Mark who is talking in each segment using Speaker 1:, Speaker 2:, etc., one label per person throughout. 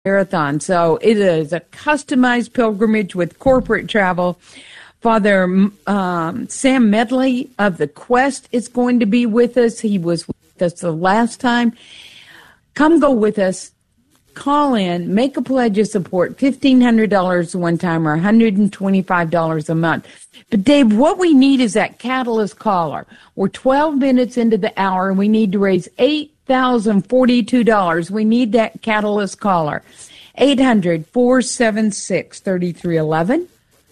Speaker 1: Marathon. So it is a customized pilgrimage with corporate travel. Father Sam Medley of the Quest is going to be with us. He was with us the last time. Come go with us. Call in, make a pledge of support, $1,500 one time or $125 a month. But Dave, what we need is that catalyst caller. We're 12 minutes into the hour and we need to raise $8,042. We need that catalyst caller. 800-476-3311.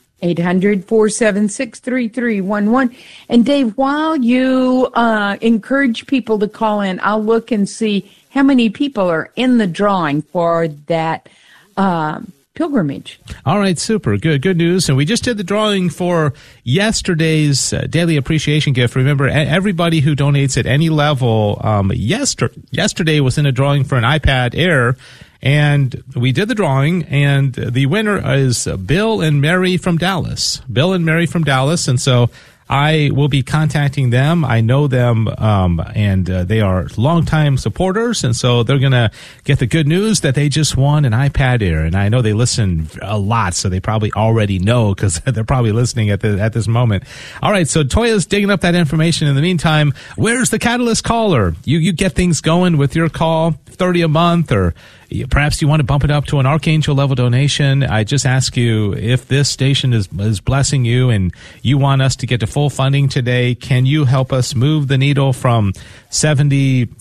Speaker 1: 800-476-3311. And Dave, while you encourage people to call in, I'll look and see how many people are in the drawing for that pilgrimage.
Speaker 2: All right, super. Good news. And we just did the drawing for yesterday's Daily Appreciation Gift. Remember, everybody who donates at any level, yesterday was in a drawing for an iPad Air. And we did the drawing, and the winner is Bill and Mary from Dallas. And so I will be contacting them. I know them, and they are longtime supporters, and so they're going to get the good news that they just won an iPad Air. And I know they listen a lot, so they probably already know because they're probably listening at this moment. All right, so Toya's digging up that information. In the meantime, where's the Catalyst caller? You get things going with your call, $30 a month, or perhaps you want to bump it up to an Archangel level donation. I just ask you, if this station is blessing you and you want us to get to full funding today, can you help us move the needle from 76%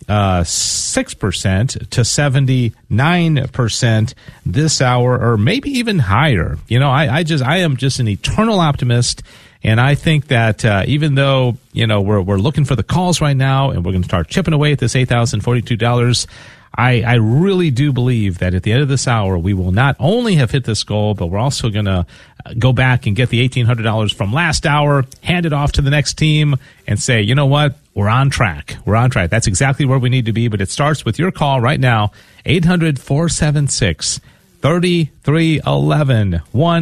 Speaker 2: to 79% this hour, or maybe even higher? You know, I am just an eternal optimist. And I think that even though, we're looking for the calls right now and we're going to start chipping away at this $8,042, I really do believe that at the end of this hour, we will not only have hit this goal, but we're also going to go back and get the $1,800 from last hour, hand it off to the next team, and say, you know what? We're on track. That's exactly where we need to be. But it starts with your call right now, 800-476-3311,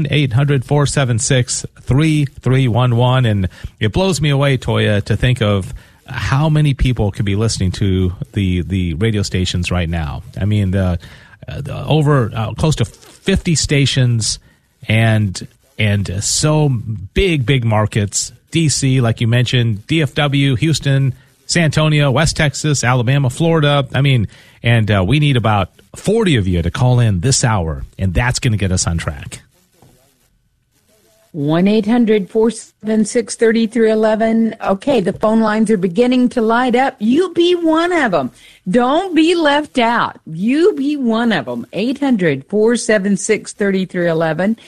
Speaker 2: 1-800-476-3311. And it blows me away, Toya, to think of how many people could be listening to the radio stations right now. I mean, the over close to 50 stations and so big markets. DC, like you mentioned, DFW, Houston, San Antonio, West Texas, Alabama, Florida. I mean, and we need about 40 of you to call in this hour, and that's going to get us on track.
Speaker 1: 1-800-476-3311. Okay, the phone lines are beginning to light up. You be one of them. Don't be left out. You be one of them. 800-476-3311.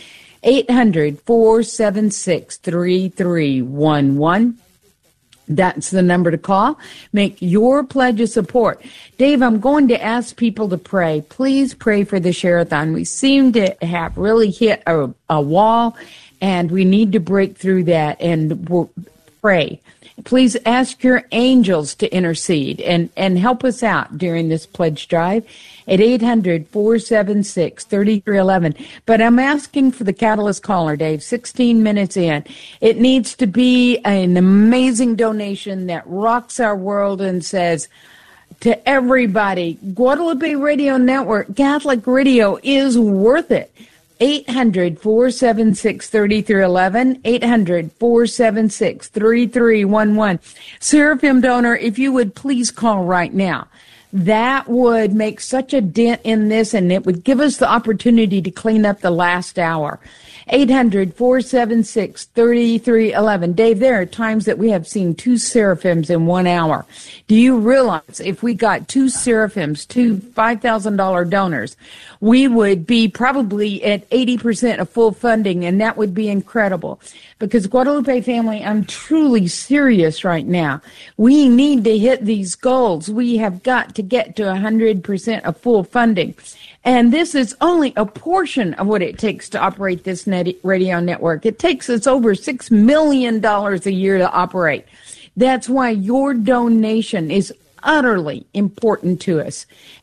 Speaker 1: 800-476-3311. That's the number to call. Make your pledge of support. Dave, I'm going to ask people to pray. Please pray for the Share-a-thon. We seem to have really hit a wall, and we need to break through that and pray. Please ask your angels to intercede and help us out during this pledge drive at 800-476-3311. But I'm asking for the Catalyst caller, Dave, 16 minutes in. It needs to be an amazing donation that rocks our world and says to everybody, Guadalupe Radio Network, Catholic Radio is worth it. 800-476-3311, 800-476-3311. Seraphim donor, if you would please call right now. That would make such a dent in this, and it would give us the opportunity to clean up the last hour. 800-476-3311. Dave, there are times that we have seen 2 seraphims in 1 hour. Do you realize if we got 2 seraphims, 2 $5,000 donors, we would be probably at 80% of full funding, and that would be incredible. Because Guadalupe family, I'm truly serious right now. We need to hit these goals. We have got to get to 100% of full funding. And this is only a portion of what it takes to operate this radio network. It takes us over $6 million a year to operate. That's why your donation is utterly important to us.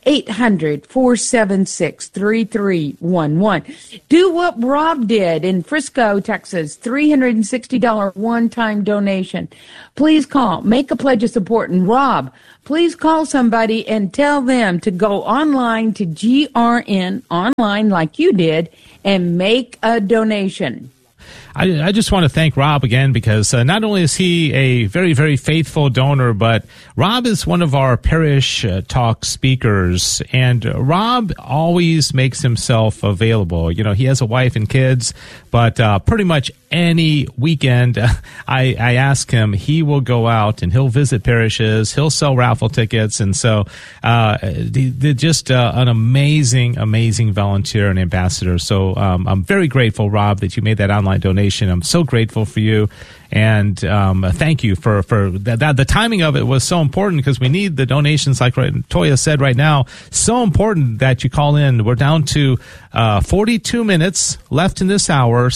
Speaker 1: 800-476-3311. Do what Rob did in Frisco, Texas. $360 one-time donation. Please call. Make a pledge of support. And Rob, please call somebody and tell them to go online to GRN online like you did and make a donation.
Speaker 2: I just want to thank Rob again because not only is he a very, very faithful donor, but Rob is one of our parish talk speakers, and Rob always makes himself available. You know, he has a wife and kids, but pretty much any weekend I ask him, he will go out and he'll visit parishes, he'll sell raffle tickets, and so just an amazing, amazing volunteer and ambassador. So I'm very grateful, Rob, that you made that online donation. I'm so grateful for you, and thank you for that. The timing of it was so important because we need the donations, like Toya said right now. So important that you call in. We're down to 42 minutes left in this hour,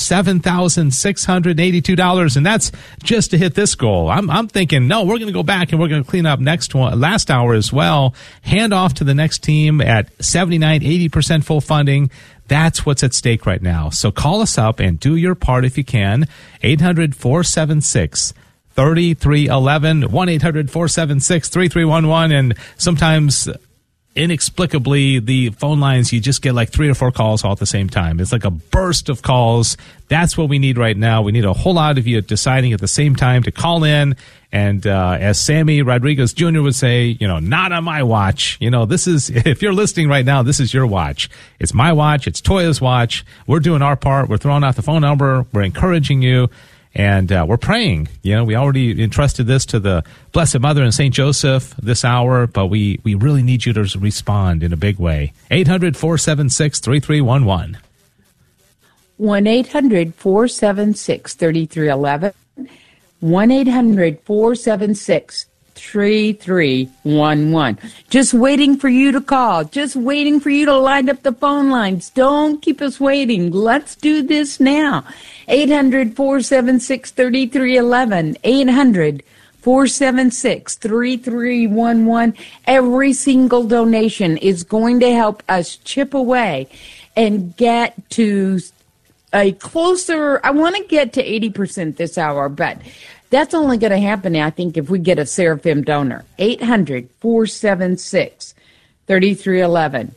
Speaker 2: $7,682, and that's just to hit this goal. I'm thinking, no, we're going to go back and we're going to clean up last hour as well. Hand off to the next team at 79-80% full funding. That's what's at stake right now. So call us up and do your part if you can. 800-476-3311, 1-800-476-3311. And sometimes, inexplicably, the phone lines, you just get like 3 or 4 calls all at the same time. It's like a burst of calls. That's what we need right now. We need a whole lot of you deciding at the same time to call in. And as Sammy Rodriguez Jr. would say, not on my watch. This is, if you're listening right now, this is your watch. It's my watch. It's Toya's watch. We're doing our part. We're throwing out the phone number. We're encouraging you. And we're praying. We already entrusted this to the Blessed Mother and St. Joseph this hour, but we really need you to respond in a big way. 800-476-3311.
Speaker 1: 1-800-476-3311. 1-800-476-3311. Just waiting for you to call. Just waiting for you to light up the phone lines. Don't keep us waiting. Let's do this now. 800-476-3311. 800-476-3311. Every single donation is going to help us chip away and get to a closer, I want to get to 80% this hour, but that's only going to happen, I think, if we get a Seraphim donor. 800-476-3311.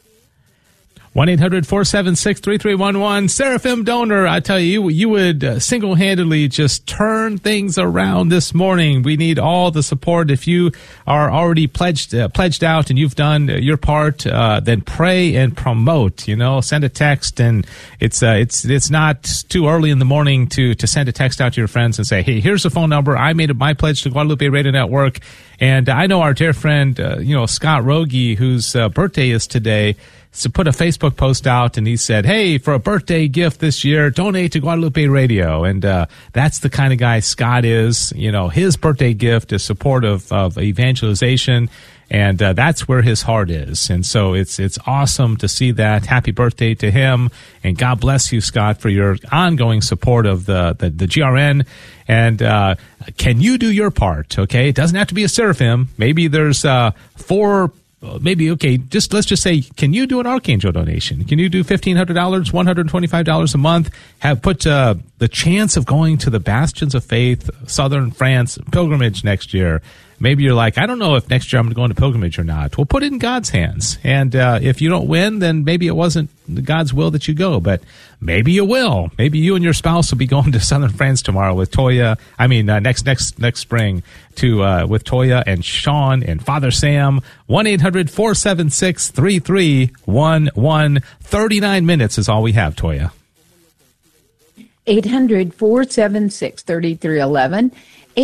Speaker 2: 1-800-476-3311. Seraphim donor, I tell you, you would single-handedly just turn things around this morning. We need all the support. If you are already pledged out and you've done your part, then pray and promote. Send a text, and it's not too early in the morning to send a text out to your friends and say, hey, here's the phone number. I made my pledge to Guadalupe Radio Network. And I know our dear friend, Scott Rogie, whose birthday is today, so put a Facebook post out, and he said, hey, for a birthday gift this year, donate to Guadalupe Radio. And that's the kind of guy Scott is. His birthday gift is support of evangelization, and that's where his heart is. And so it's awesome to see that. Happy birthday to him, and God bless you, Scott, for your ongoing support of the GRN. And can you do your part, okay? It doesn't have to be a Seraphim. Maybe there's 4... let's just say, can you do an Archangel donation? Can you do $1,500, $125 a month? Have put the chance of going to the Bastions of Faith, Southern France pilgrimage next year. Maybe you're like, I don't know if next year I'm going to go on a pilgrimage or not. We'll put it in God's hands. And if you don't win, then maybe it wasn't God's will that you go. But maybe you will. Maybe you and your spouse will be going to Southern France tomorrow with Toya. Next spring with Toya and Sean and Father Sam. 1-800-476-3311. 39 minutes is all we have, Toya.
Speaker 1: 800-476-3311.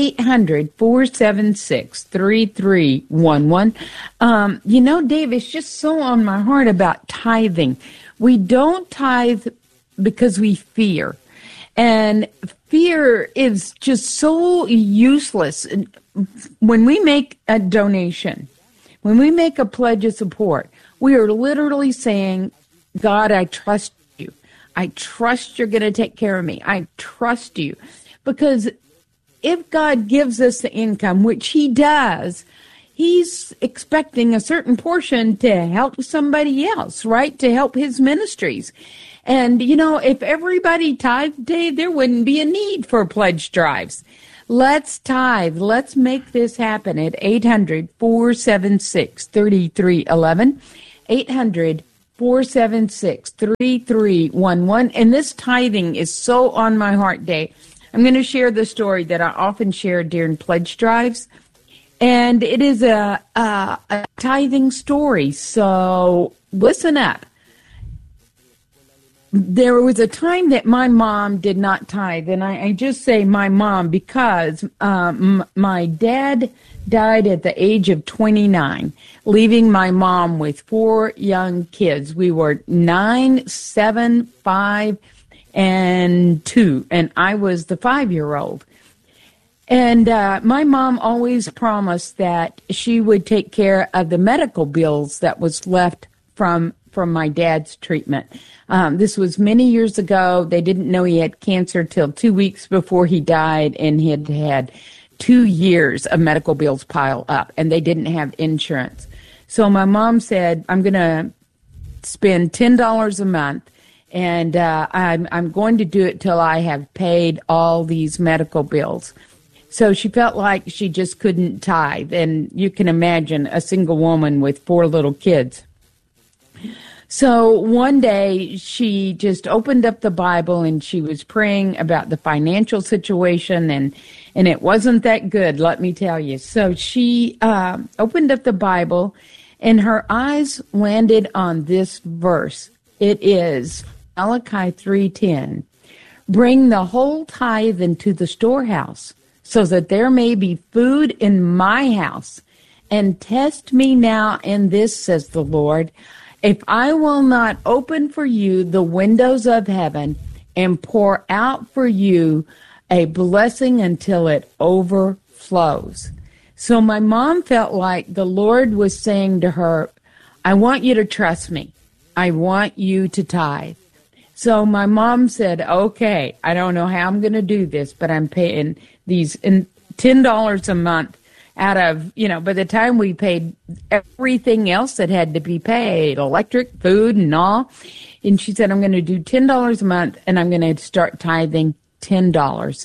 Speaker 1: 800-476-3311. Dave, it's just so on my heart about tithing. We don't tithe because we fear. And fear is just so useless. When we make a donation, when we make a pledge of support, we are literally saying, God, I trust you. I trust you're going to take care of me. I trust you. Because if God gives us the income, which he does, he's expecting a certain portion to help somebody else, right? To help his ministries. And, if everybody tithed, Dave, there wouldn't be a need for pledge drives. Let's tithe. Let's make this happen at 800-476-3311. 800-476-3311. And this tithing is so on my heart, Dave. I'm going to share the story that I often share during pledge drives. And it is a tithing story. So listen up. There was a time that my mom did not tithe, and I just say my mom because my dad died at the age of 29, leaving my mom with 4 young kids. We were 9, 7, 5, and 2, and I was the 5-year-old. And my mom always promised that she would take care of the medical bills that was left from my dad's treatment. This was many years ago. They didn't know he had cancer till 2 weeks before he died, and he had 2 years of medical bills pile up, and they didn't have insurance. So my mom said, I'm going to spend $10 a month, and I'm going to do it till I have paid all these medical bills. So she felt like she just couldn't tithe, and you can imagine a single woman with 4 little kids. So one day she just opened up the Bible and she was praying about the financial situation, and it wasn't that good, let me tell you. So she opened up the Bible and her eyes landed on this verse. It is Malachi 3:10. Bring the whole tithe into the storehouse so that there may be food in my house, and test me now in this, says the Lord, if I will not open for you the windows of heaven and pour out for you a blessing until it overflows. So my mom felt like the Lord was saying to her, I want you to trust me. I want you to tithe. So my mom said, okay, I don't know how I'm going to do this, but I'm paying these $10 a month out of, by the time we paid everything else that had to be paid, electric, food, and all. And she said, I'm going to do $10 a month, and I'm going to start tithing $10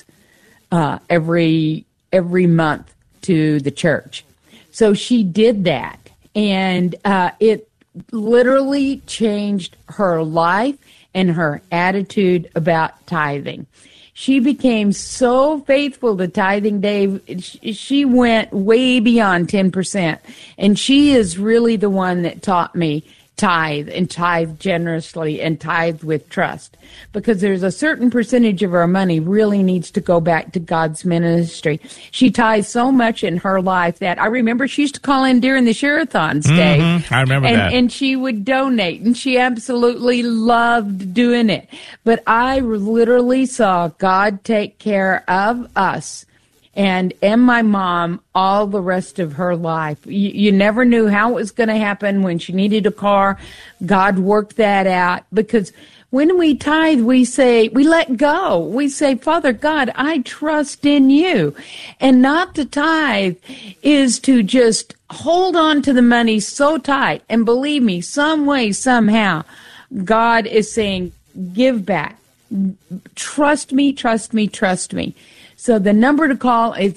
Speaker 1: every month to the church. So she did that, and it literally changed her life and her attitude about tithing. She became so faithful to tithing, Dave. She went way beyond 10%. And she is really the one that taught me tithe and tithe generously and tithe with trust. Because there's a certain percentage of our money really needs to go back to God's ministry. She tithed so much in her life that I remember she used to call in during the Share-a-thons, Dave.
Speaker 2: I remember that.
Speaker 1: And she would donate, and she absolutely loved doing it. But I literally saw God take care of us and my mom all the rest of her life. You never knew how it was going to happen. When she needed a car, God worked that out. Because when we tithe, we let go. We say, Father God, I trust in you. And not to tithe is to just hold on to the money so tight. And believe me, some way, somehow, God is saying, give back. Trust me, trust me, trust me. So the number to call is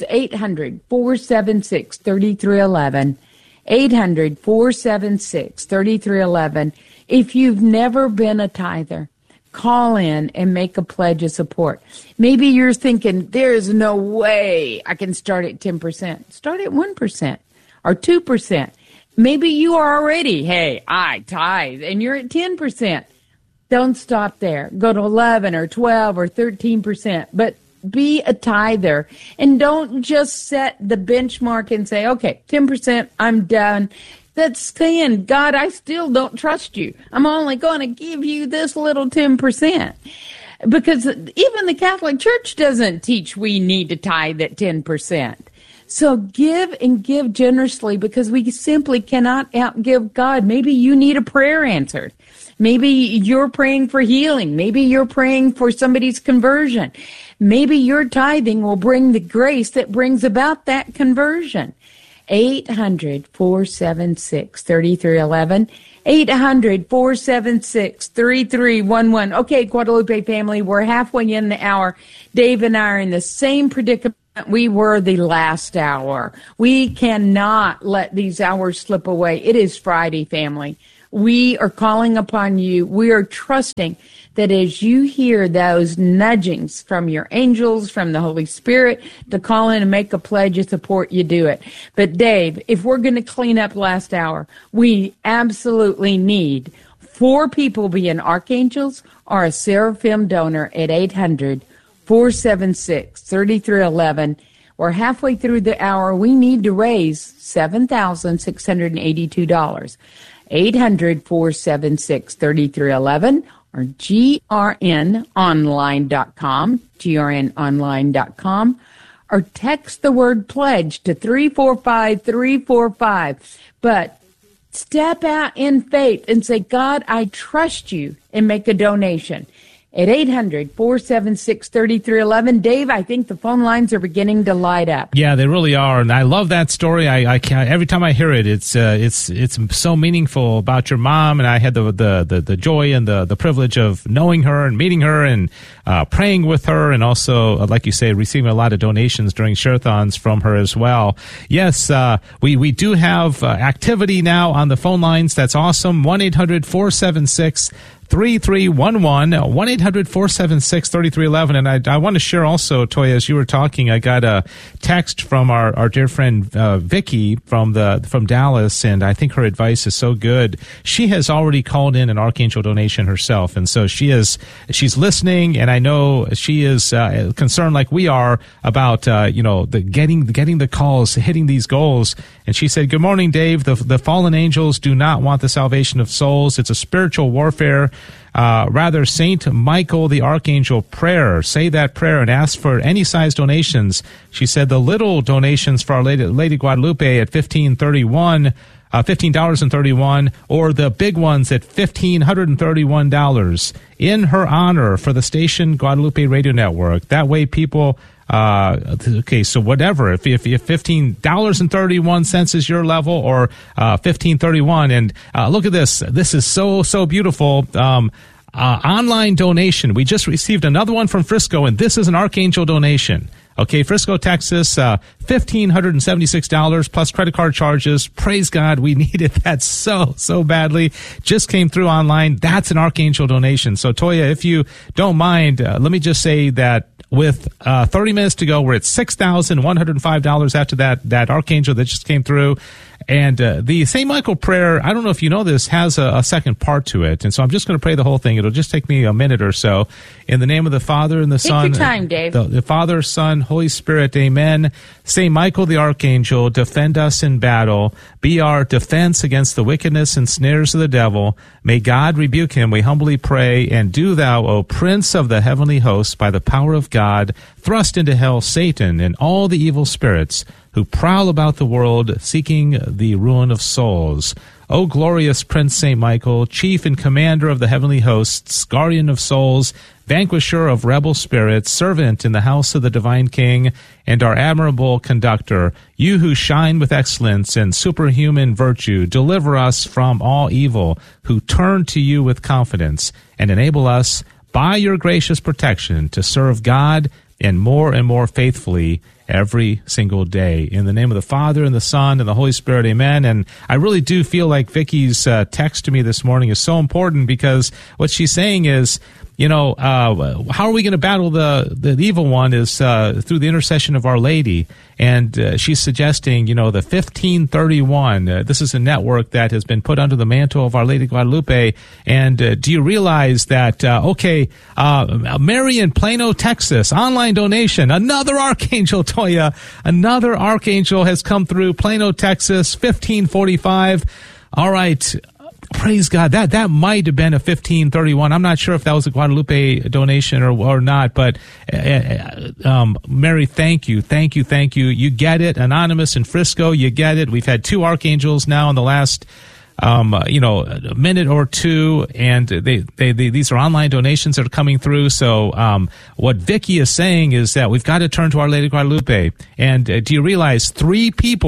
Speaker 1: 800-476-3311, 800-476-3311. If you've never been a tither, call in and make a pledge of support. Maybe you're thinking, there's no way I can start at 10%. Start at 1% or 2%. Maybe you are already, hey, I tithe, and you're at 10%. Don't stop there. Go to 11 or 12 or 13%. But be a tither, and don't just set the benchmark and say, okay, 10%, I'm done. That's saying, God, I still don't trust you. I'm only going to give you this little 10%. Because even the Catholic Church doesn't teach we need to tithe at 10%. So give and give generously, because we simply cannot outgive God. Maybe you need a prayer answered. Maybe you're praying for healing. Maybe you're praying for somebody's conversion. Maybe your tithing will bring the grace that brings about that conversion. 800-476-3311. 800-476-3311. Okay, Guadalupe family, we're halfway in the hour. Dave and I are in the same predicament we were the last hour. We cannot let these hours slip away. It is Friday, family. We are calling upon you. We are trusting that as you hear those nudgings from your angels, from the Holy Spirit, to call in and make a pledge of support, you do it. But Dave, if we're going to clean up last hour, we absolutely need 4 people being archangels or a seraphim donor at 800-476-3311. We're halfway through the hour. We need to raise $7,682. 800-476-3311 or grnonline.com, grnonline.com, or text the word pledge to 345-345. But step out in faith and say, God, I trust you, and make a donation. At 800-476-3311. Dave, I think the phone lines are beginning to light up.
Speaker 2: Yeah, they really are, and I love that story. I can't, every time I hear it, it's so meaningful about your mom, and I had the joy and the privilege of knowing her and meeting her and praying with her, and also, like you say, receiving a lot of donations during share-a-thons from her as well. Yes, we do have activity now on the phone lines. That's awesome. 1-800-476-3311, 1-800-476-3311. And I want to share also, Toya, as you were talking, I got a text from our dear friend Vicky from Dallas, and I think her advice is so good. She has already called in an Archangel donation herself, and so she's listening, and I know she is concerned like we are about getting the calls, hitting these goals. And she said, "Good morning, Dave. The fallen angels do not want the salvation of souls. It's a spiritual warfare. Rather, Saint Michael the Archangel prayer. Say that prayer and ask for any size donations." She said the little donations for Our Lady Guadalupe at $15.31, or the big ones at $1,531 in her honor for the station Guadalupe Radio Network. That way people... okay, so whatever, if $15.31 is your level, or $15.31, and look at this. This is so beautiful. Online donation. We just received another one from Frisco, and this is an Archangel donation. Okay, Frisco, Texas, $1,576 plus credit card charges. Praise God, we needed that so badly. Just came through online. That's an Archangel donation. So, Toya, if you don't mind, let me just say that with 30 minutes to go, we're at $6,105 after that Archangel that just came through. And the St. Michael prayer, I don't know if you know this, has a second part to it. And so I'm just going to pray the whole thing. It'll just take me a minute or so. In the name of the Father and the Son.
Speaker 1: Take your time, Dave.
Speaker 2: The Father, Son, Holy Spirit, amen. St. Michael the Archangel, defend us in battle. Be our defense against the wickedness and snares of the devil. May God rebuke him, we humbly pray. And do thou, O Prince of the heavenly hosts, by the power of God, thrust into hell Satan and all the evil spirits who prowl about the world seeking the ruin of souls. O glorious Prince St. Michael, chief and commander of the heavenly hosts, guardian of souls, vanquisher of rebel spirits, servant in the house of the divine King, and our admirable conductor, you who shine with excellence and superhuman virtue, deliver us from all evil, who turn to you with confidence, and enable us, by your gracious protection, to serve God and more faithfully every single day. In the name of the Father and the Son and the Holy Spirit, amen. And I really do feel like Vicky's text to me this morning is so important, because what she's saying is, how are we going to battle the evil one is through the intercession of Our Lady. And she's suggesting, the 1531. This is a network that has been put under the mantle of Our Lady Guadalupe. And do you realize that, Mary in Plano, Texas, online donation, another Archangel, Toya, another Archangel has come through Plano, Texas, 1545. All right. Praise God. That might have been a 1531. I'm not sure if that was a Guadalupe donation or not, but Mary, thank you. You get it. Anonymous in Frisco, you get it. We've had 2 archangels now in the last a minute or two, and these are online donations that are coming through. So what Vicky is saying is that we've got to turn to Our Lady Guadalupe. And do you realize 3 people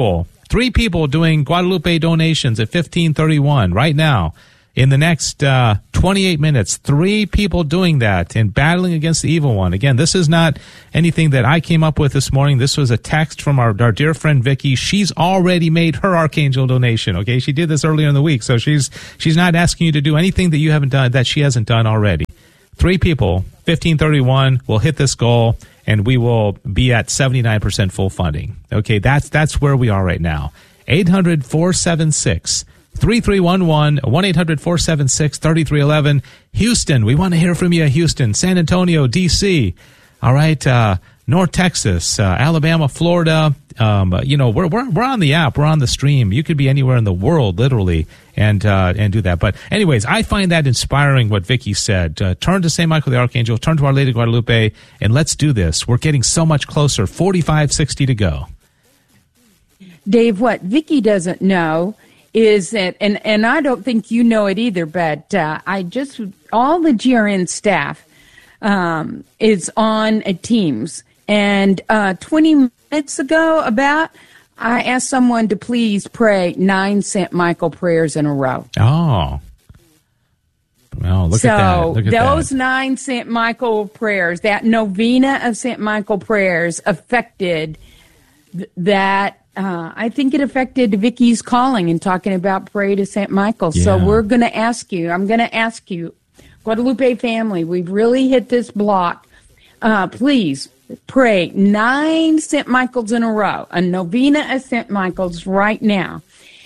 Speaker 2: 3 people doing Guadalupe donations at 1531 right now. In the next 28 minutes, 3 people doing that and battling against the evil one. Again, this is not anything that I came up with this morning. This was a text from our dear friend Vicky. She's already made her Archangel donation. Okay, she did this earlier in the week, so she's not asking you to do anything that you haven't done, that she hasn't done already. 3 people, 1531, will hit this goal, and we will be at 79% full funding. Okay, that's where we are right now. 800-476 3311, 1-800-476-3311. Houston, we want to hear from you, Houston. San Antonio, D.C. All right, North Texas, Alabama, Florida. We're on the app. We're on the stream. You could be anywhere in the world, literally, and do that. But anyways, I find that inspiring what Vicky said. Turn to St. Michael the Archangel, turn to Our Lady Guadalupe, and let's do this. We're getting so much closer. 45-60 to go.
Speaker 1: Dave, what Vicky doesn't know is that, and I don't think you know it either, but all the GRN staff is on Teams. And 20 minutes ago, I asked someone to please pray 9 St. Michael prayers in a row.
Speaker 2: Oh. Well, look at that. Look at
Speaker 1: those
Speaker 2: that.
Speaker 1: 9 St. Michael prayers, that novena of St. Michael prayers affected that. I think it affected Vicky's calling and talking about pray to St. Michael. Yeah. So I'm going to ask you, Guadalupe family, we've really hit this block. Please pray 9 St. Michaels in a row, a novena of St. Michael's right now.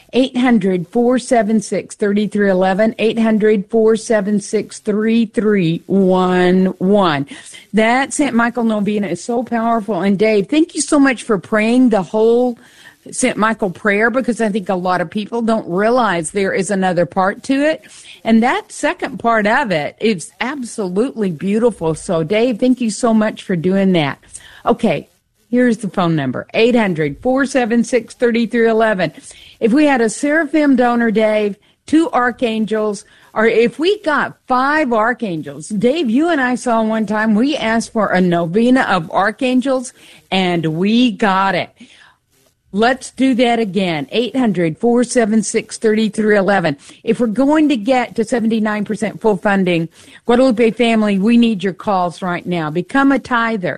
Speaker 1: 800-476-3311, 800-476-3311. That St. Michael novena is so powerful. And Dave, thank you so much for praying the whole St. Michael prayer, because I think a lot of people don't realize there is another part to it. And that second part of it is absolutely beautiful. So Dave, thank you so much for doing that. Okay, here's the phone number, 800-476-3311. If we had a Seraphim donor, Dave, 2 archangels, or if we got 5 archangels, Dave, you and I saw one time, we asked for a novena of archangels, and we got it. Let's do that again, 800-476-3311. If we're going to get to 79% full funding, Guadalupe family, we need your calls right now. Become a tither,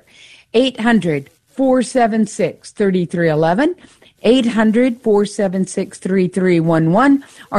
Speaker 1: 800-476-3311, 800-476-3311, or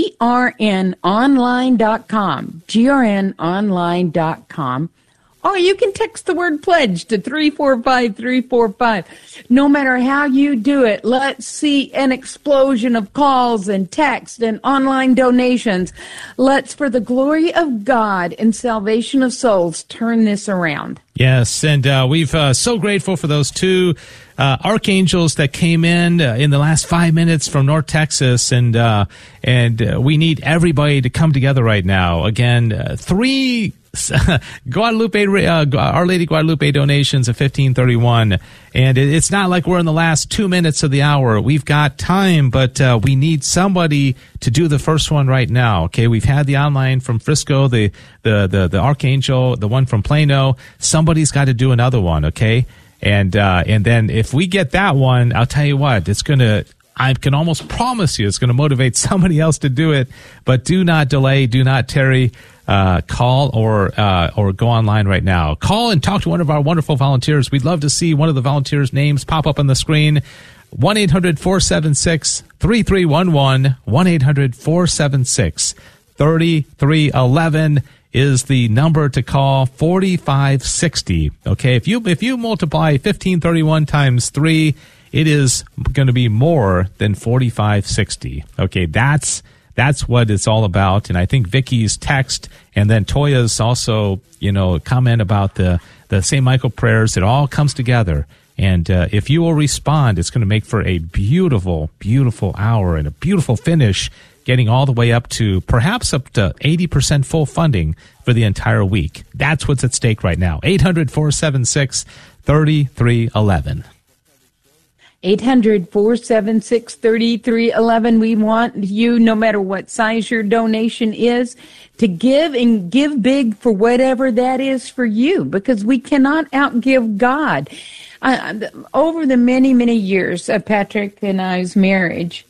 Speaker 1: grnonline.com, grnonline.com. Or you can text the word pledge to 345-345. No matter how you do it, let's see an explosion of calls and text and online donations. Let's, for the glory of God and salvation of souls, turn this around.
Speaker 2: Yes, and we've so grateful for those 2 archangels that came in the last 5 minutes from North Texas, and we need everybody to come together right now. Again, 3 Guadalupe, Our Lady Guadalupe donations of 1531, and it's not like we're in the last 2 minutes of the hour. We've got time, but we need somebody to do the first one right now. Okay, we've had the online from Frisco, the Archangel, the one from Plano. Somebody's got to do another one. Okay, and then if we get that one, I'll tell you what, I can almost promise you it's going to motivate somebody else to do it. But do not delay, do not tarry. Call or go online right now. Call and talk to one of our wonderful volunteers. We'd love to see one of the volunteers' names pop up on the screen. 1-800-476-3311, 1-800-476-3311 is the number to call. 4560. Okay, if you multiply 1531 times 3, it is going to be more than 4560. Okay, that's what it's all about. And I think Vicky's text and then Toya's also, comment about the St. Michael prayers. It all comes together. And if you will respond, it's going to make for a beautiful, beautiful hour and a beautiful finish, getting all the way up to perhaps up to 80% full funding for the entire week. That's what's at stake right now. 800-476-3311.
Speaker 1: 800-476-3311. We want you, no matter what size your donation is, to give and give big for whatever that is for you, because we cannot outgive God. Over the many, many years of Patrick and I's marriage,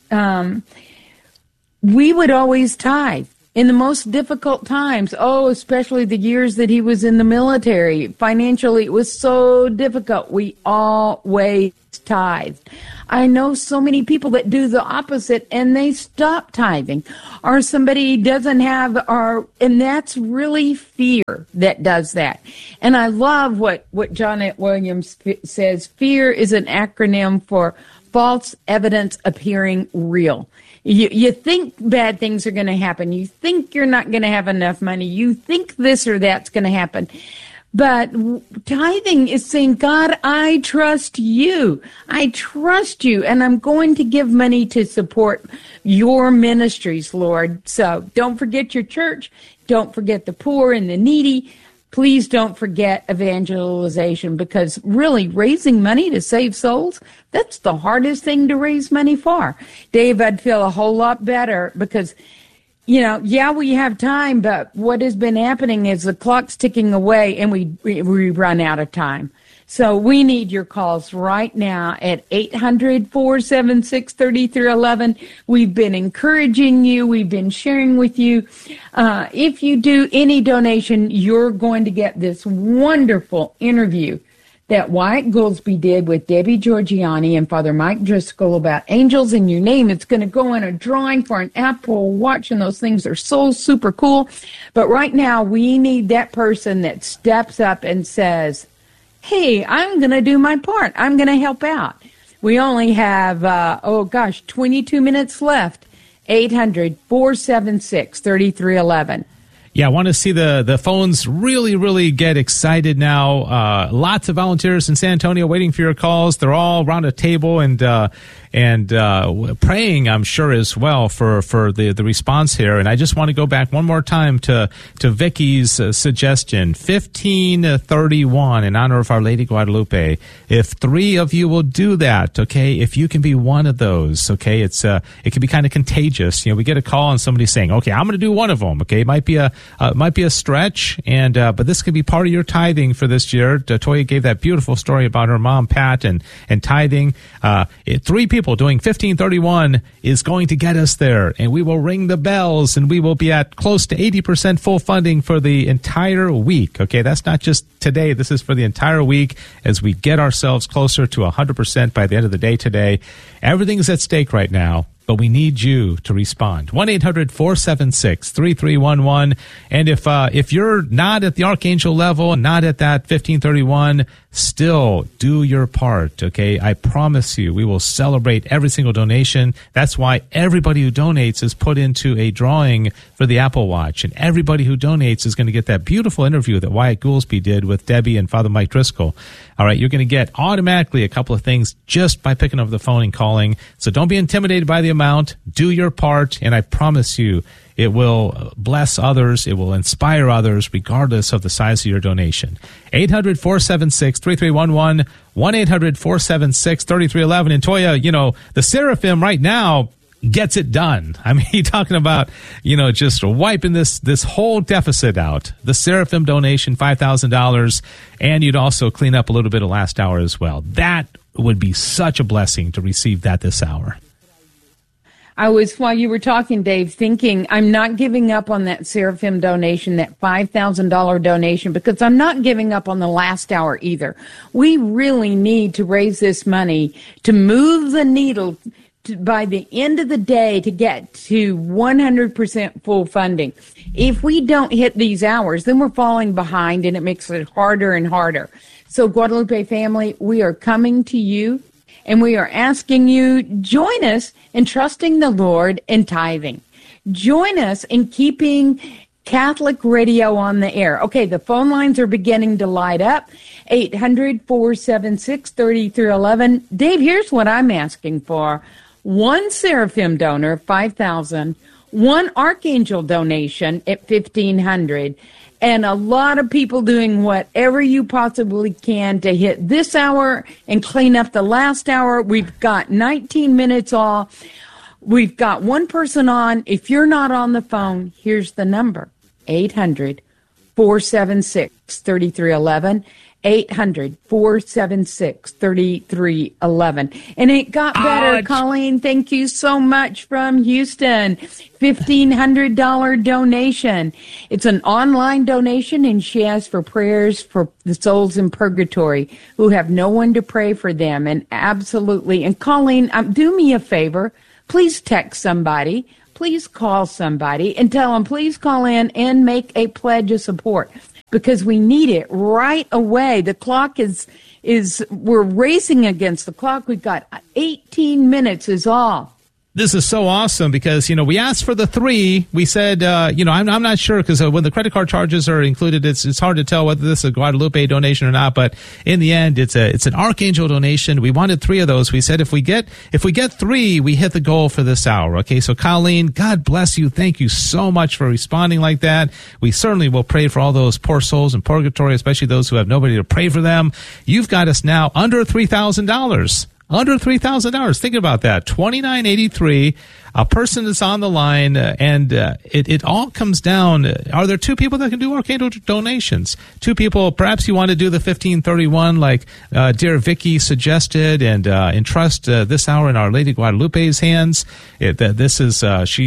Speaker 1: we would always tithe. In the most difficult times, especially the years that he was in the military, financially it was so difficult. We always tithed. I know so many people that do the opposite and they stop tithing, or somebody doesn't have, and that's really fear that does that. And I love what John Williams says. Fear is an acronym for false evidence appearing real. You think bad things are going to happen. You think you're not going to have enough money. You think this or that's going to happen. But tithing is saying, God, I trust you. I trust you, and I'm going to give money to support your ministries, Lord. So don't forget your church. Don't forget the poor and the needy. Please don't forget evangelization, because really raising money to save souls, that's the hardest thing to raise money for. Dave, I'd feel a whole lot better because, we have time, but what has been happening is the clock's ticking away and we run out of time. So we need your calls right now at 800-476-3311. We've been encouraging you. We've been sharing with you. If you do any donation, you're going to get this wonderful interview that Wyatt Goolsbee did with Debbie Georgianni and Father Mike Driscoll about angels in your name. It's going to go in a drawing for an Apple Watch, and those things are so super cool. But right now, we need that person that steps up and says, hey, I'm going to do my part. I'm going to help out. We only have, 22 minutes left. 800-476-3311.
Speaker 2: Yeah, I want to see the phones really, really get excited now. Lots of volunteers in San Antonio waiting for your calls. They're all around a table and praying, I'm sure, as well for the response here. And I just want to go back one more time to Vicky's suggestion, 1531 in honor of Our Lady Guadalupe. If 3 of you will do that, okay, if you can be one of those, okay, it can be kind of contagious. We get a call and somebody saying, okay, I'm going to do one of them. Okay, it might be a stretch, and but this could be part of your tithing for this year. Toya gave that beautiful story about her mom, Pat, and tithing. 3 people doing 1531 is going to get us there, and we will ring the bells, and we will be at close to 80% full funding for the entire week. Okay, that's not just today. This is for the entire week as we get ourselves closer to 100% by the end of the day today. Everything is at stake right now, but we need you to respond. 1-800-476-3311. And if you're not at the Archangel level, not at that 1531, still do your part, okay? I promise you, we will celebrate every single donation. That's why everybody who donates is put into a drawing for the Apple Watch. And everybody who donates is going to get that beautiful interview that Wyatt Goolsbee did with Debbie and Father Mike Driscoll. All right, you're going to get automatically a couple of things just by picking up the phone and calling. So don't be intimidated by the amount. Do your part, and I promise you, it will bless others. It will inspire others, regardless of the size of your donation. 800-476-3311, 1-800-476-3311. And Toya, the Seraphim right now gets it done. I mean, you're talking about, just wiping this whole deficit out. The Seraphim donation, $5,000, and you'd also clean up a little bit of last hour as well. That would be such a blessing to receive that this hour.
Speaker 1: I was, while you were talking, Dave, thinking I'm not giving up on that Seraphim donation, that $5,000 donation, because I'm not giving up on the last hour either. We really need to raise this money to move the needle by the end of the day to get to 100% full funding. If we don't hit these hours, then we're falling behind, and it makes it harder and harder. So, Guadalupe family, we are coming to you, and we are asking you, join us in trusting the Lord and tithing. Join us in keeping Catholic radio on the air. Okay, the phone lines are beginning to light up. 800-476-3311. Dave, here's what I'm asking for. 1 Seraphim donor, $5,000. 1 Archangel donation at $1,500. And a lot of people doing whatever you possibly can to hit this hour and clean up the last hour. We've got 19 minutes off. We've got 1 person on. If you're not on the phone, here's the number, 800-476-3311. 800-476-3311. And it got better, Colleen. Thank you so much from Houston. $1,500 donation. It's an online donation, and she asks for prayers for the souls in purgatory who have no one to pray for them. And absolutely. And Colleen, do me a favor. Please text somebody. Please call somebody and tell them, please call in and make a pledge of support, because we need it right away. The clock is we're racing against the clock. We've got 18 minutes is all.
Speaker 2: This is so awesome because, we asked for the 3. We said, I'm not sure because when the credit card charges are included, it's hard to tell whether this is a Guadalupe donation or not. But in the end, it's an Archangel donation. We wanted 3 of those. We said if we get 3, we hit the goal for this hour. Okay, so Colleen, God bless you. Thank you so much for responding like that. We certainly will pray for all those poor souls in purgatory, especially those who have nobody to pray for them. You've got us now under $3,000. Under $3,000. Think about that. $2,983. A person is on the line, and it all comes down. Are there 2 people that can do Archangel donations? 2 people. Perhaps you want to do the 1531, like dear Vicky suggested, and entrust this hour in Our Lady Guadalupe's hands. This is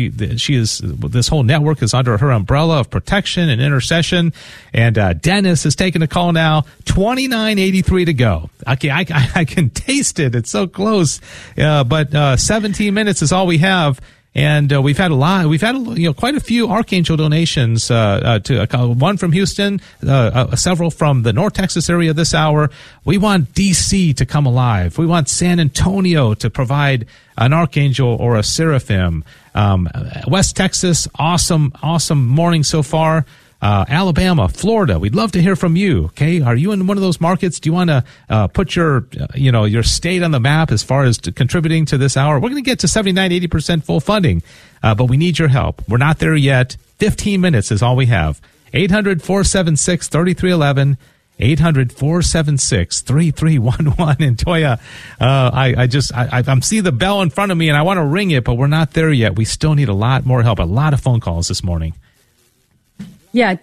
Speaker 2: this whole network is under her umbrella of protection and intercession. And Dennis is taking a call now. $2,983 to go. Okay, I can taste it. It's so close, but 17 minutes is all we have. And we've had a lot. We've had quite a few Archangel donations. One from Houston, several from the North Texas area this hour. We want DC to come alive. We want San Antonio to provide an Archangel or a Seraphim. West Texas, awesome morning so far. Alabama, Florida, we'd love to hear from you. Okay, are you in one of those markets? Do you want to put your state on the map as far as contributing to this hour? We're going to get to 79-80% full funding, but we need your help. We're not there yet. 15 minutes is all we have. 800-476-3311. 800-476-3311. And Toya, I'm seeing the bell in front of me and I want to ring it, but we're not there yet. We still need a lot more help. A lot of phone calls this morning.
Speaker 1: Yeah,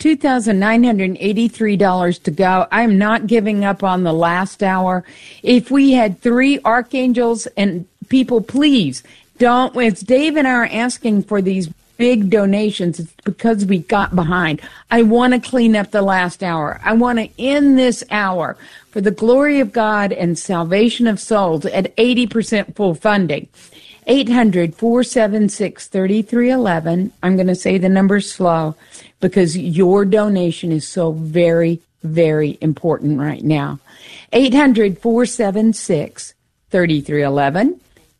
Speaker 1: $2,983 to go. I'm not giving up on the last hour. If we had 3 archangels, and people, please don't, it's Dave and I are asking for these big donations. It's because we got behind. I want to clean up the last hour. I want to end this hour for the glory of God and salvation of souls at 80% full funding. 800-476-3311. I'm going to say the number slow because your donation is so very, very important right now. 800-476-3311.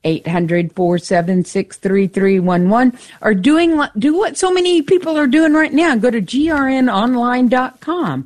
Speaker 1: 800-476-3311. Or do what so many people are doing right now. Go to grnonline.com.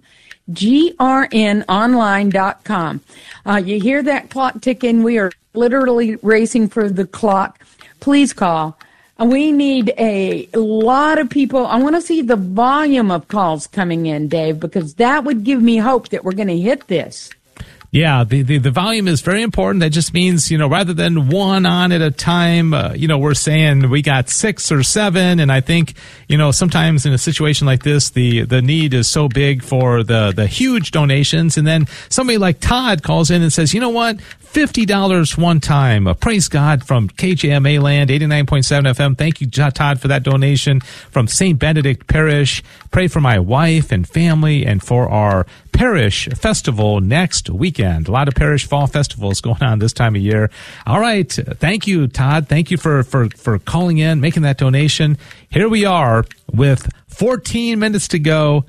Speaker 1: grnonline.com. You hear that clock ticking. We are literally racing for the clock. Please call. We need a lot of people. I want to see the volume of calls coming in, Dave, because that would give me hope that we're going to hit this.
Speaker 2: Yeah, the volume is very important. That just means, rather than one on at a time, we're saying we got 6 or 7. And I think, sometimes in a situation like this, the need is so big for the huge donations. And then somebody like Todd calls in and says, you know what? $50 one time. Praise God from KJMA Land, 89.7 FM. Thank you, Todd, for that donation from St. Benedict Parish. Pray for my wife and family and for our parish festival next weekend. A lot of parish fall festivals going on this time of year. All right. Thank you, Todd. Thank you for calling in, making that donation. Here we are with 14 minutes to go,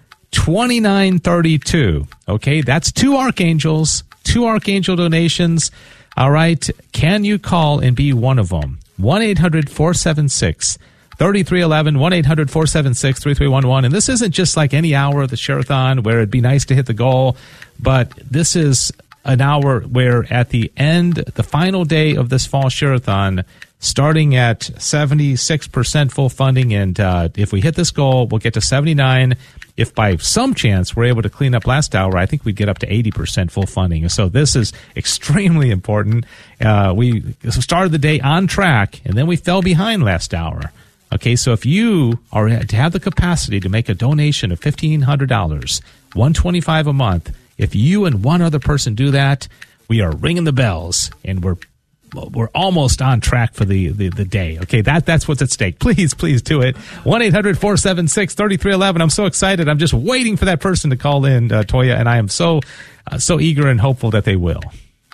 Speaker 2: 2932. Okay, that's 2 archangels. 2 archangel donations. All right. Can you call and be one of them? 1-800-476-3311. 1-800-476-3311. And this isn't just like any hour of the Share-a-thon where it'd be nice to hit the goal, but this is an hour where at the end, the final day of this fall Share-a-thon, starting at 76% full funding, and if we hit this goal, we'll get to 79. If by some chance we're able to clean up last hour, I think we'd get up to 80% full funding. So this is extremely important. We started the day on track, and then we fell behind last hour. Okay, so if you are to have the capacity to make a donation of $1,500, $125 a month, If you and one other person do that, we are ringing the bells, and we're almost on track for the day. Okay, that's what's at stake. Please do it. 1-800-476-3311. I'm so excited. I'm just waiting for that person to call in, Toya, and I am so eager and hopeful that they will.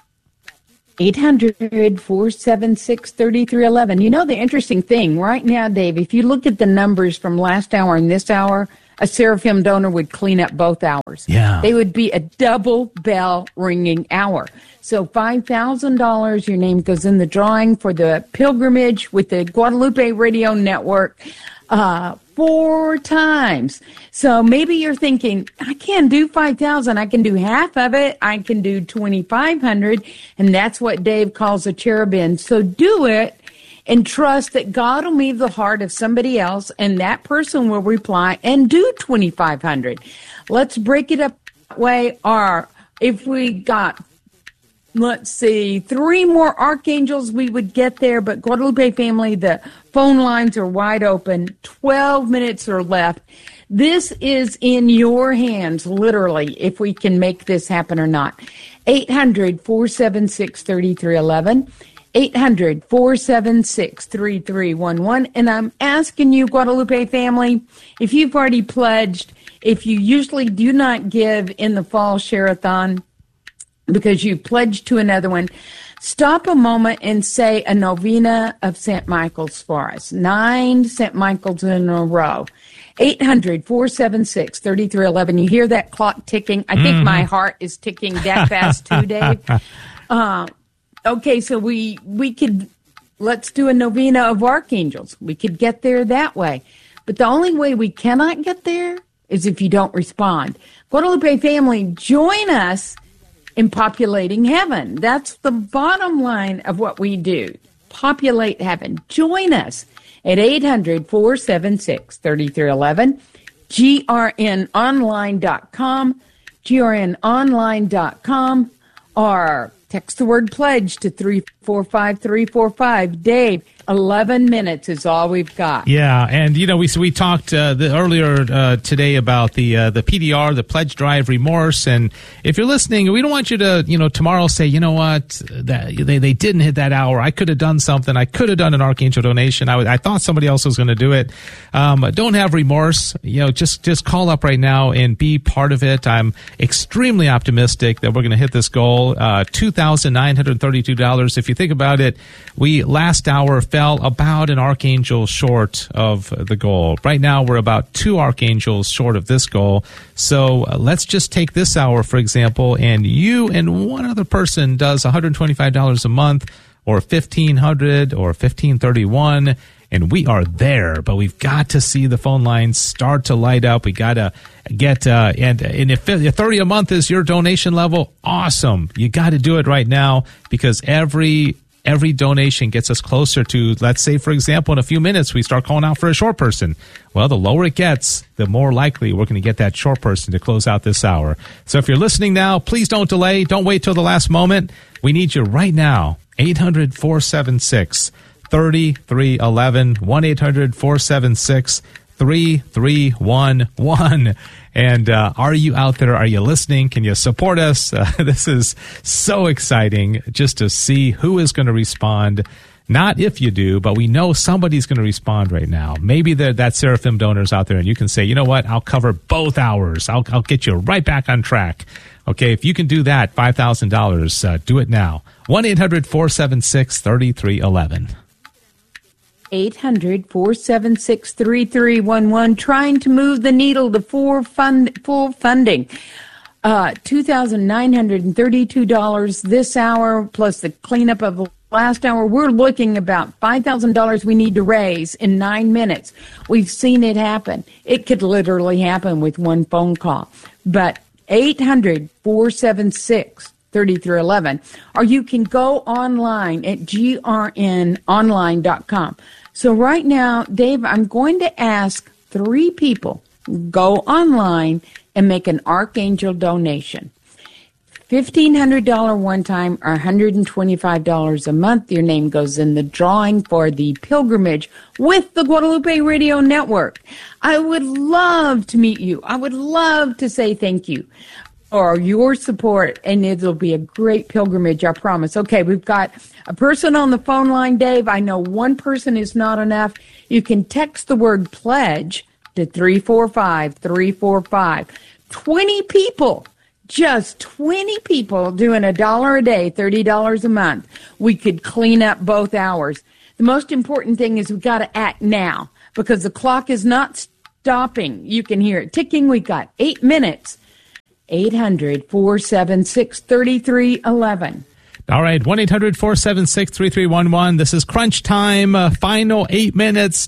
Speaker 1: 800-476-3311. You know, the interesting thing right now, Dave, if you look at the numbers from last hour and this hour, a Seraphim donor would clean up both hours.
Speaker 2: Yeah.
Speaker 1: They would be a double bell ringing hour. So $5,000, your name goes in the drawing for the pilgrimage with the Guadalupe Radio Network 4 times. So maybe you're thinking, I can't do 5,000. I can do half of it. I can do 2,500. And that's what Dave calls a cherubim. So do it. And trust that God will move the heart of somebody else, and that person will reply and do 2,500. Let's break it up that way. Or if we got, let's see, 3 more archangels, we would get there. But Guadalupe family, the phone lines are wide open. 12 minutes are left. This is in your hands, literally, if we can make this happen or not. 800-476-3311. 800-476-3311. And I'm asking you, Guadalupe family, if you've already pledged, if you usually do not give in the fall share-a-thon because you pledged to another one, stop a moment and say a novena of St. Michael's for us. 9 St. Michael's in a row. 800-476-3311. You hear that clock ticking? I think my heart is ticking that fast too, Dave. Okay, so we could, let's do a novena of archangels. We could get there that way. But the only way we cannot get there is if you don't respond. Guadalupe family, join us in populating heaven. That's the bottom line of what we do. Populate heaven. Join us at 800-476-3311, grnonline.com, grnonline.com, or text the word pledge to 345-345. Dave, 11 minutes is all we've got.
Speaker 2: Yeah, and you know we talked earlier today about the PDR, the pledge drive remorse, and if you're listening, we don't want you to tomorrow say, you know what, that they didn't hit that hour. I could have done something. I could have done an archangel donation. I thought somebody else was going to do it. Don't have remorse. Just call up right now and be part of it. I'm extremely optimistic that we're going to hit this goal. $2,932. If you think about it, we last hour fell about an archangel short of the goal. Right now, we're about 2 archangels short of this goal. So let's just take this hour, for example, and you and one other person does $125 a month, or $1,500, or $1,531, and we are there. But we've got to see the phone lines start to light up. We got to get and if $30 a month is your donation level, awesome. You got to do it right now, because every donation gets us closer to, let's say, for example, in a few minutes, we start calling out for a short person. Well, the lower it gets, the more likely we're going to get that short person to close out this hour. So if you're listening now, please don't delay. Don't wait till the last moment. We need you right now. 800-476-3311. 1-800-476-3311. And are you out there? Are you listening? Can you support us? This is so exciting just to see who is going to respond. Not if you do, but we know somebody's going to respond right now. Maybe that Seraphim donor's out there, and you can say, you know what? I'll cover both hours. I'll get you right back on track. Okay, if you can do that, $5,000, do it now. 1-800-476-3311. 800-476-3311, trying to move the needle to full funding. $2,932 this hour, plus the cleanup of the last hour. We're looking about $5,000 we need to raise in 9 minutes. We've seen it happen. It could literally happen with one phone call. But 800-476-3311, or you can go online at grnonline.com. So right now, Dave, I'm going to ask 3 people, go online and make an archangel donation. $1,500 one time or $125 a month. Your name goes in the drawing for the pilgrimage with the Guadalupe Radio Network. I would love to meet you. I would love to say thank you.
Speaker 1: or your support, and it'll be a great pilgrimage, I promise. Okay, we've got a person on the phone line, Dave. I know one person is not enough. You can text the word pledge to 345-345. 20 people, just 20 people doing $1 a day, $30 a month. We could clean up both hours. The most important thing is we've got to act now because the clock is not stopping. You can hear it ticking. We've got 8 minutes. 800-476-3311.
Speaker 2: All right, 1-800-476-3311. This is crunch time. Final 8 minutes,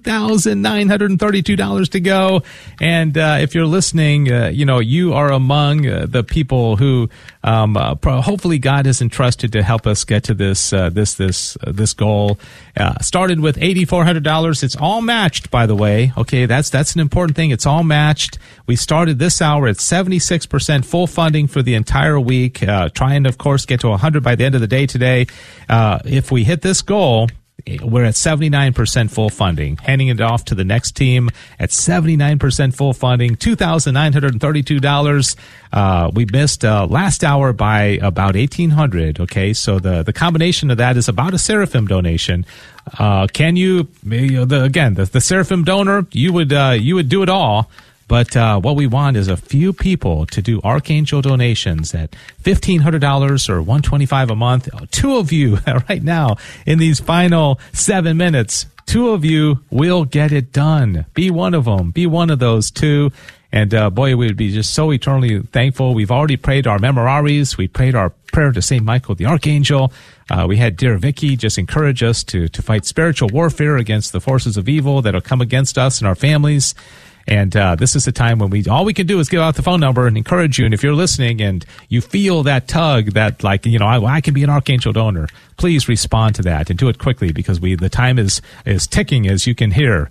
Speaker 2: $2,932 to go. And if you're listening, you are among the people who hopefully God has entrusted to help us get to this goal. Started with $8,400. It's all matched, by the way. Okay, that's an important thing. It's all matched. We started this hour at 76% full funding for the entire week. Trying to, of course, get to 100 by the end of the day today. If we hit this goal, we're at 79% full funding. Handing it off to the next team at 79% full funding, $2,932. We missed last hour by about $1,800. Okay, so the combination of that is about a Seraphim donation. Can you, the Seraphim donor, you would do it all. But what we want is a few people to do Archangel donations at $1,500 or $125 a month. 2 of you right now in these final 7 minutes, 2 of you will get it done. Be one of them. Be one of those 2. And boy, we would be just so eternally thankful. We've already prayed our memoraries. We prayed our prayer to St. Michael the Archangel. We had dear Vicky just encourage us to fight spiritual warfare against the forces of evil that will come against us and our families. And this is the time when all we can do is give out the phone number and encourage you. And if you're listening and you feel that tug that I can be an Archangel donor, please respond to that and do it quickly because the time is ticking, as you can hear.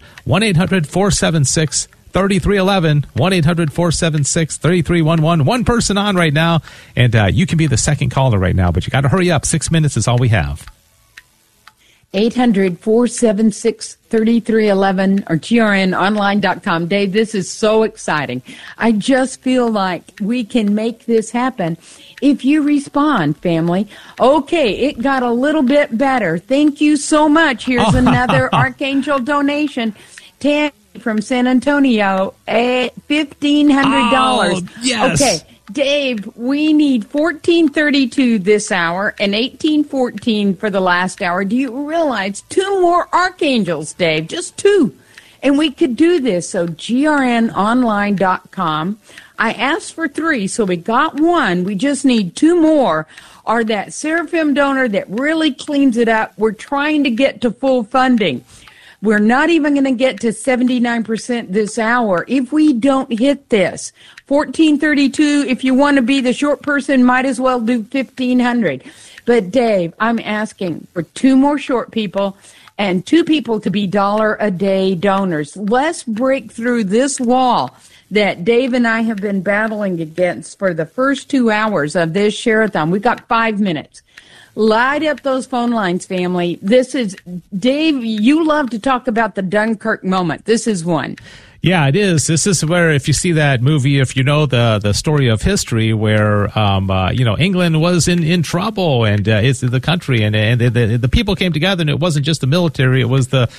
Speaker 2: 1-800-476-3311, 1-800-476-3311. One person on right now, and you can be the second caller right now, but you got to hurry up. 6 minutes is all we have.
Speaker 1: 800-476-3311 or grnonline.com. Dave, this is so exciting. I just feel like we can make this happen if you respond, family. Okay, it got a little bit better. Thank you so much. Here's another Archangel donation. Tammy from San Antonio, $1,500.
Speaker 2: Oh, yes.
Speaker 1: Okay. Dave, we need 1432 this hour and 1814 for the last hour. Do you realize 2 more Archangels, Dave? Just 2. And we could do this. So grnonline.com. I asked for 3, so we got 1. We just need 2 more. Or that Seraphim donor that really cleans it up. We're trying to get to full funding. We're not even going to get to 79% this hour if we don't hit this. 1432, if you want to be the short person, might as well do 1,500. But Dave, I'm asking for 2 more short people and 2 people to be $1 a day donors. Let's break through this wall that Dave and I have been battling against for the first 2 hours of this share-a-thon. We've got 5 minutes. Light up those phone lines, family. This is, Dave, you love to talk about the Dunkirk moment. This is one.
Speaker 2: Yeah, it is. This is where, if you see that movie, if you know the story of history, where England was in trouble, and it's the country, and the people came together, and it wasn't just the military; it was the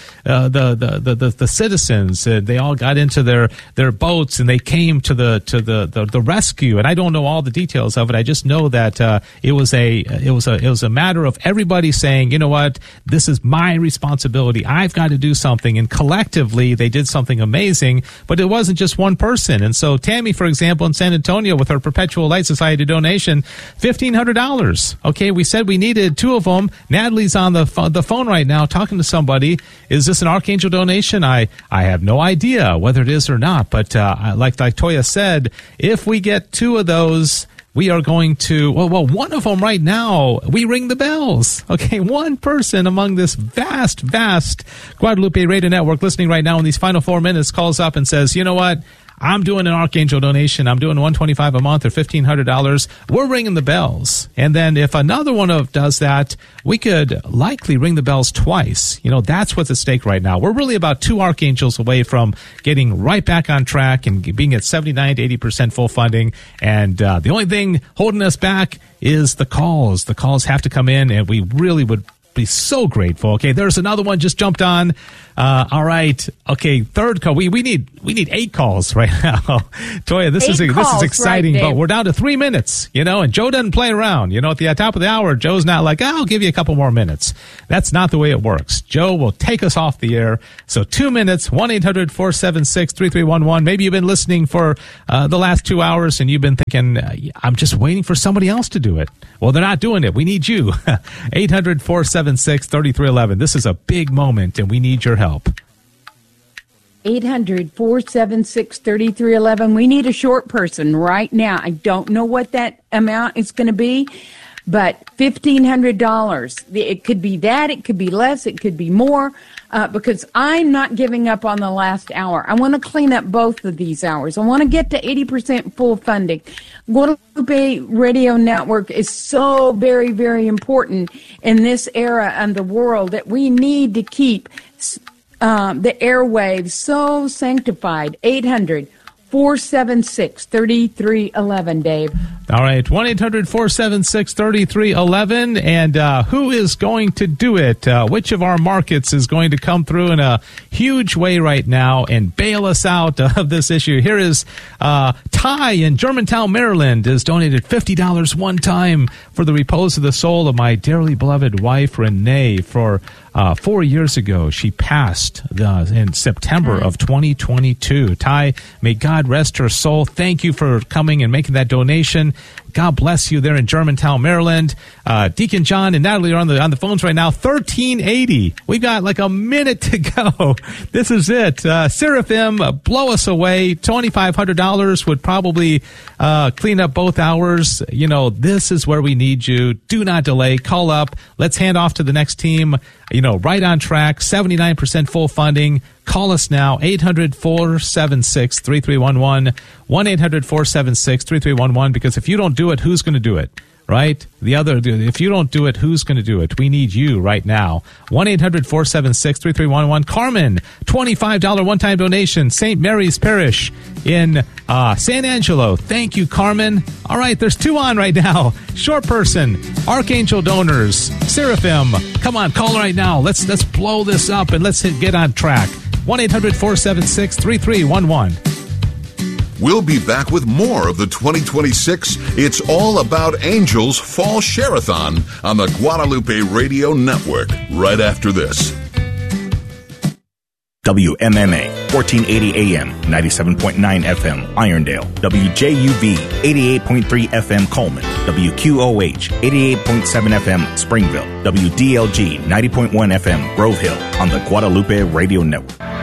Speaker 2: citizens. They all got into their boats, and they came to the rescue. And I don't know all the details of it. I just know that it was a matter of everybody saying, you know what, this is my responsibility. I've got to do something, and collectively they did something amazing. But it wasn't just one person. And so Tammy, for example, in San Antonio with her Perpetual Light Society donation, $1,500. Okay, we said we needed 2 of them. Natalie's on the phone right now talking to somebody. Is this an Archangel donation? I have no idea whether it is or not. But like Toya said, if we get 2 of those, we are going to, one of them right now, we ring the bells. Okay, one person among this vast Guadalupe Radio Network listening right now in these final 4 minutes calls up and says, you know what, I'm doing an Archangel donation. I'm doing $125 a month or $1,500. We're ringing the bells. And then if another one does that, we could likely ring the bells twice. That's what's at stake right now. We're really about 2 Archangels away from getting right back on track and being at 79 to 80% full funding. And the only thing holding us back is the calls. The calls have to come in, and we really would be so grateful. Okay, there's another one just jumped on. All right. Okay, third call. We need 8 calls right now. Toya, this is exciting, right, but we're down to 3 minutes, and Joe doesn't play around. At the top of the hour, Joe's not like, I'll give you a couple more minutes. That's not the way it works. Joe will take us off the air. So 2 minutes, 1-800-476-3311. Maybe you've been listening for the last 2 hours and you've been thinking, I'm just waiting for somebody else to do it. Well, they're not doing it. We need you. 800-476-3311. This is a big moment and we need your help.
Speaker 1: 800-476-3311. We need a short person right now. I don't know what that amount is going to be, but $1,500. It could be that. It could be less. It could be more, because I'm not giving up on the last hour. I want to clean up both of these hours. I want to get to 80% full funding. Guadalupe Radio Network is so very, very important in this era and the world that we need to keep the airwaves so sanctified. 800-476-3311, Dave.
Speaker 2: All right, 1-800-476-3311. And who is going to do it? Which of our markets is going to come through in a huge way right now and bail us out of this issue? Here is Ty in Germantown, Maryland, has donated $50 one time for the repose of the soul of my dearly beloved wife, Renee, for 4 years ago. She passed in September of 2022. Ty, may God rest her soul. Thank you for coming and making that donation. God bless you there in Germantown, Maryland. Deacon John and Natalie are on the phones right now. 1380. We've got like a minute to go. This is it. Seraphim, blow us away. $2,500 would probably clean up both hours. This is where we need you. Do not delay. Call up. Let's hand off to the next team. Right on track. 79% full funding. Call us now, 800-476-3311, 1-800-476-3311, because if you don't do it, who's going to do it, right? If you don't do it, who's going to do it? We need you right now. 1-800-476-3311. Carmen, $25 one-time donation, St. Mary's Parish in San Angelo. Thank you, Carmen. All right, there's 2 on right now. Short person, Archangel donors, Seraphim. Come on, call right now. Let's blow this up and let's get on track. 1-800-476-3311.
Speaker 3: We'll be back with more of the 2026 It's All About Angels Fall Share-a-thon on the Guadalupe Radio Network right after this.
Speaker 4: WMMA, 1480 AM, 97.9 FM, Irondale. WJUV, 88.3 FM, Coleman. WQOH, 88.7 FM, Springville. WDLG, 90.1 FM, Grove Hill, on the Guadalupe Radio Network.